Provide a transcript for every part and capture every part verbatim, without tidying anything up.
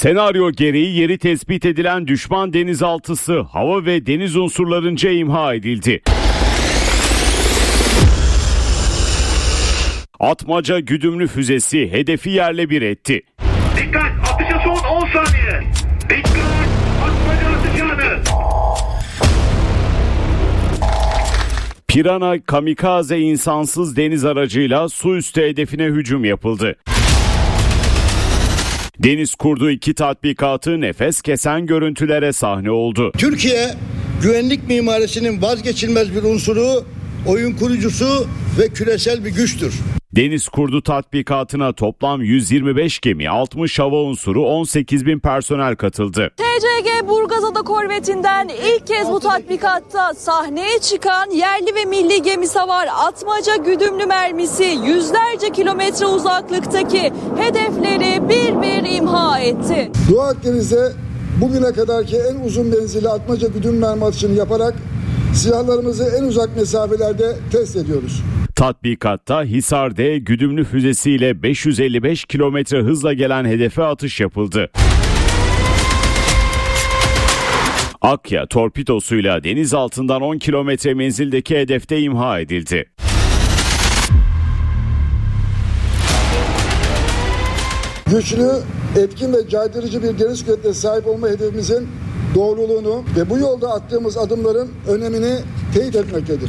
Senaryo gereği yeri tespit edilen düşman denizaltısı hava ve deniz unsurlarınca imha edildi. Atmaca güdümlü füzesi hedefi yerle bir etti. Dikkat! Atışa son on saniye. Dikkat! Atmaca atacağını. Pirana kamikaze insansız deniz aracıyla su üstü hedefine hücum yapıldı. Deniz Kurdu iki tatbikatı nefes kesen görüntülere sahne oldu. Türkiye güvenlik mimarisinin vazgeçilmez bir unsuru, oyun kurucusu ve küresel bir güçtür. Deniz Kurdu tatbikatına toplam yüz yirmi beş gemi, altmış hava unsuru, on sekiz bin personel katıldı. T C G Burgazada korvetinden ilk kez bu tatbikatta sahneye çıkan yerli ve milli gemi savar Atmaca güdümlü mermisi yüzlerce kilometre uzaklıktaki hedefleri bir bir imha etti. Doğu Akdeniz'de bugüne kadarki en uzun menzilli Atmaca güdümlü mermi atışını yaparak silahlarımızı en uzak mesafelerde test ediyoruz. Tatbikatta Hisar D güdümlü füzesiyle beş yüz elli beş kilometre hızla gelen hedefe atış yapıldı. Akya torpidosuyla deniz altından on kilometre menzildeki hedefte imha edildi. Güçlü, etkin ve caydırıcı bir deniz kuvvetine sahip olma hedefimizin doğruluğunu ve bu yolda attığımız adımların önemini teyit etmektedir.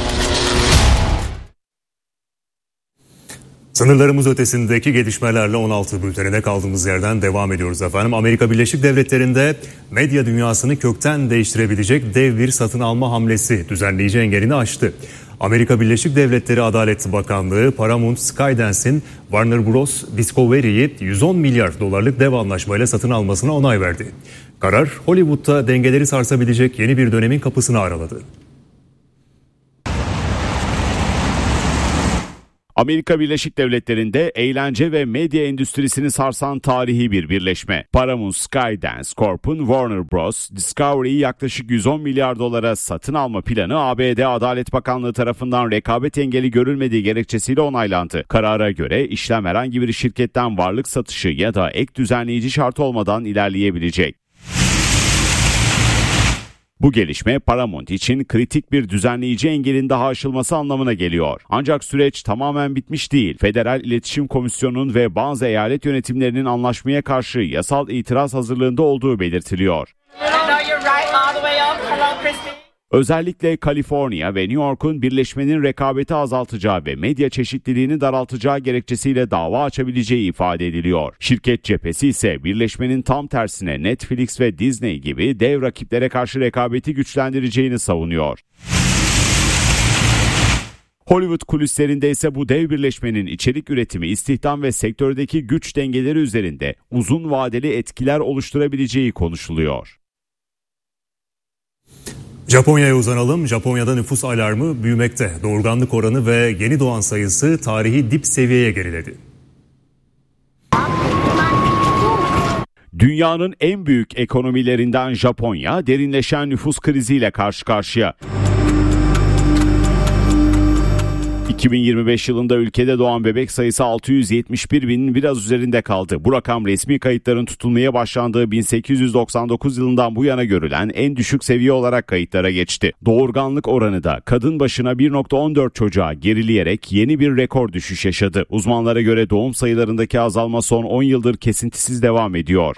Sınırlarımız ötesindeki gelişmelerle on altı bültenine kaldığımız yerden devam ediyoruz efendim. Amerika Birleşik Devletleri'nde medya dünyasını kökten değiştirebilecek dev bir satın alma hamlesi düzenleyici engelini aştı. Amerika Birleşik Devletleri Adalet Bakanlığı Paramount Skydance'in Warner Bros. Discovery'yi yüz on milyar dolarlık dev anlaşmayla satın almasına onay verdi. Karar Hollywood'da dengeleri sarsabilecek yeni bir dönemin kapısını araladı. Amerika Birleşik Devletleri'nde eğlence ve medya endüstrisini sarsan tarihi bir birleşme. Paramount Skydance Corp'un Warner Bros. Discovery'yi yaklaşık yüz on milyar dolara satın alma planı A B D Adalet Bakanlığı tarafından rekabet engeli görülmediği gerekçesiyle onaylandı. Karara göre işlem herhangi bir şirketten varlık satışı ya da ek düzenleyici şart olmadan ilerleyebilecek. Bu gelişme Paramount için kritik bir düzenleyici engelin daha aşılması anlamına geliyor. Ancak süreç tamamen bitmiş değil. Federal İletişim Komisyonu'nun ve bazı eyalet yönetimlerinin anlaşmaya karşı yasal itiraz hazırlığında olduğu belirtiliyor. Özellikle Kaliforniya ve New York'un birleşmenin rekabeti azaltacağı ve medya çeşitliliğini daraltacağı gerekçesiyle dava açabileceği ifade ediliyor. Şirket cephesi ise birleşmenin tam tersine Netflix ve Disney gibi dev rakiplere karşı rekabeti güçlendireceğini savunuyor. Hollywood kulislerinde ise bu dev birleşmenin içerik üretimi, istihdam ve sektördeki güç dengeleri üzerinde uzun vadeli etkiler oluşturabileceği konuşuluyor. Japonya'ya uzanalım. Japonya'da nüfus alarmı büyümekte. Doğurganlık oranı ve yeni doğan sayısı tarihi dip seviyeye geriledi. Dünyanın en büyük ekonomilerinden Japonya, derinleşen nüfus kriziyle karşı karşıya. iki bin yirmi beş yılında ülkede doğan bebek sayısı altı yüz yetmiş bir binin biraz üzerinde kaldı. Bu rakam resmi kayıtların tutulmaya başlandığı bin sekiz yüz doksan dokuz yılından bu yana görülen en düşük seviye olarak kayıtlara geçti. Doğurganlık oranı da kadın başına bir virgül on dört çocuğa gerileyerek yeni bir rekor düşüş yaşadı. Uzmanlara göre doğum sayılarındaki azalma son on yıldır kesintisiz devam ediyor.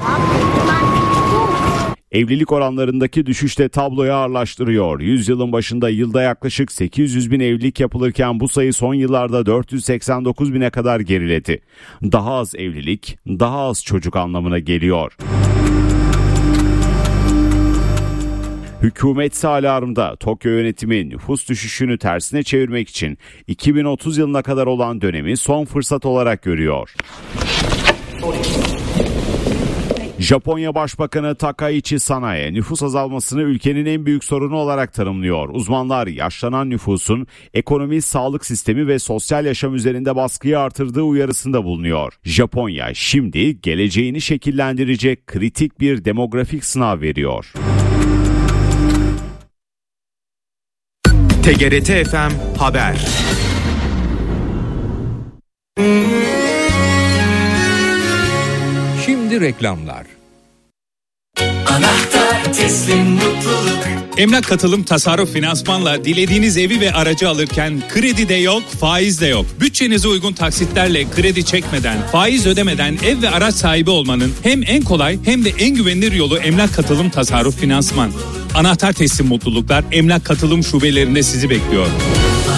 Evlilik oranlarındaki düşüş de tabloyu ağırlaştırıyor. Yüzyılın başında yılda yaklaşık sekiz yüz bin evlilik yapılırken bu sayı son yıllarda dört yüz seksen dokuz bine kadar geriledi. Daha az evlilik, daha az çocuk anlamına geliyor. Hükümetse alarmda. Tokyo yönetimi nüfus düşüşünü tersine çevirmek için iki bin otuz yılına kadar olan dönemi son fırsat olarak görüyor. Japonya Başbakanı Takaichi Sanae nüfus azalmasını ülkenin en büyük sorunu olarak tanımlıyor. Uzmanlar yaşlanan nüfusun ekonomi, sağlık sistemi ve sosyal yaşam üzerinde baskıyı artırdığı uyarısında bulunuyor. Japonya şimdi geleceğini şekillendirecek kritik bir demografik sınav veriyor. T G R T F M Haber. Şimdi reklamlar. Anahtar teslim mutluluk. Emlak Katılım Tasarruf Finansman'la dilediğiniz evi ve aracı alırken kredi de yok, faiz de yok. Bütçenize uygun taksitlerle kredi çekmeden, faiz ödemeden ev ve araç sahibi olmanın hem en kolay hem de en güvenilir yolu Emlak Katılım Tasarruf Finansman. Anahtar teslim mutluluklar Emlak Katılım şubelerinde sizi bekliyor.